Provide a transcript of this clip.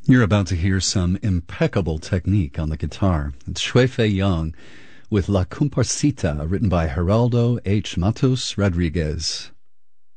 You're about to hear some impeccable technique on the guitar. It's Xue Fei Yang with La Comparsita, written by Geraldo H. Matos Rodriguez.